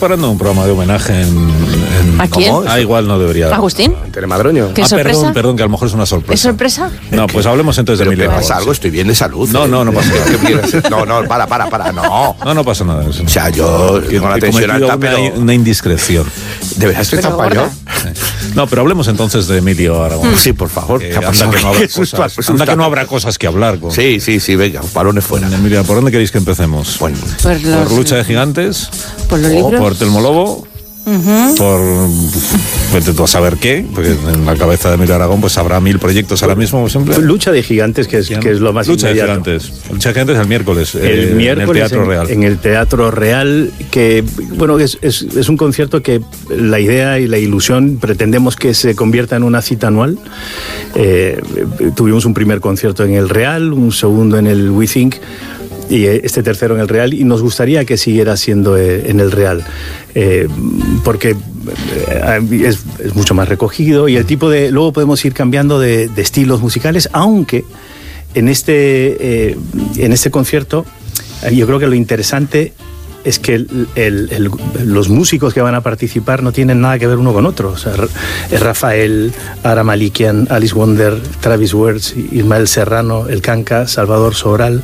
preparando un programa de homenaje en ¿A quién? ¿Cómo? Igual no debería. ¿Agustín? En Telemadroño. ¿Qué sorpresa? Perdón, que a lo mejor es una sorpresa. ¿Es sorpresa? No, pues hablemos entonces de Emilio Aragón. ¿Pasa algo? Estoy bien de salud. No pasa nada. No, para, no. No pasa nada. O sea, yo tengo la tensión alta, pero... Una indiscreción. ¿De verdad estoy tan pañón? No, pero hablemos entonces de Emilio Aragón. Sí, por favor. Anda que no habrá cosas que hablar. Sí, venga, balones fuera. Emilio, ¿por dónde queréis que empecemos? Bueno, ¿Por Lucha de Gigantes? ¿Por los libros? ¿Por Telmo Lobo? Por vete tú a saber qué, porque en la cabeza de Emilio Aragón pues habrá 1000 proyectos ahora mismo, como siempre. Lucha de Gigantes, que es lo más Lucha inmediato. de Gigantes el miércoles. El miércoles en el Teatro Real. En el Teatro Real, que bueno, es un concierto que la idea y la ilusión pretendemos que se convierta en una cita anual. Tuvimos un primer concierto en el Real, un segundo en el We Think, y este tercero en el Real, y nos gustaría que siguiera siendo en el Real, porque es mucho más recogido, y el tipo de... Luego podemos ir cambiando de estilos musicales, aunque en este concierto yo creo que lo interesante es que los músicos que van a participar no tienen nada que ver uno con otro. O sea, Rafael, Ara Malikian, Alice Wonder, Travis Wertz, Ismael Serrano, El Canca, Salvador Sobral,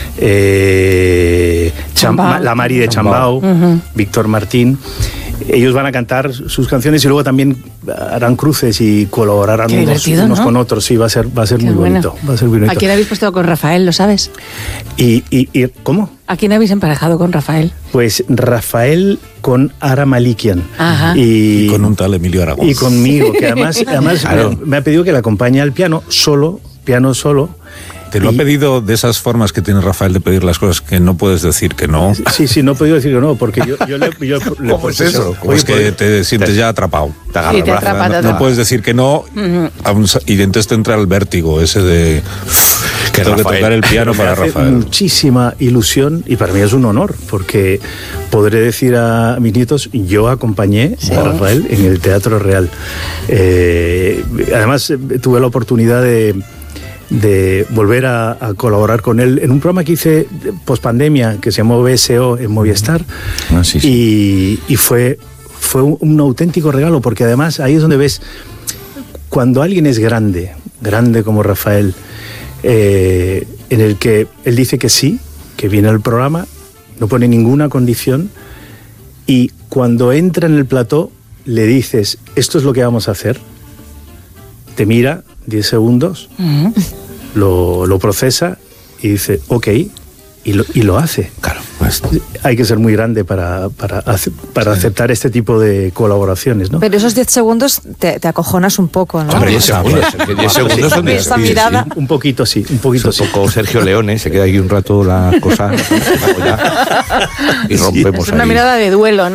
la Mari de Chambao, Víctor Martín. Ellos van a cantar sus canciones y luego también harán cruces y colaborarán unos con otros. Sí, va a ser muy bonito. Va a ser muy bonito. ¿A quién habéis puesto con Rafael, lo sabes? ¿Y cómo? ¿A quién habéis emparejado con Rafael? Pues Rafael con Ara Malikian. Ajá. Y con un tal Emilio Aragón. Y conmigo, que además claro. me ha pedido que le acompañe al piano solo. ¿Te lo ha pedido de esas formas que tiene Rafael de pedir las cosas que no puedes decir que no? Sí, no he podido decir que no, porque yo le ¿Cómo es eso? ¿Cómo es que te sientes ya atrapado? Te atrapa. No puedes decir que no, y entonces te entra el vértigo ese de que tengo que tocar el piano para Rafael. Muchísima ilusión, y para mí es un honor, porque podré decir a mis nietos, yo acompañé a Rafael en el Teatro Real. Además, tuve la oportunidad de volver a colaborar con él en un programa que hice post-pandemia que se llamó BSO en Movistar. Sí. Y fue un auténtico regalo, porque además ahí es donde ves cuando alguien es grande como Rafael, en el que él dice que sí, que viene al programa, no pone ninguna condición, y cuando entra en el plató le dices, esto es lo que vamos a hacer, te mira 10 segundos, lo procesa y dice, ok, y lo hace. Claro, pues. Hay que ser muy grande para aceptar este tipo de colaboraciones, ¿no? Pero esos 10 segundos te acojonas un poco, ¿no? Hombre, 10 segundos son de esa mirada. Un poquito sí. Un poco Sergio Leone, se queda aquí un rato la cosa y rompemos. Es una ahí. mirada de duelo, ¿no?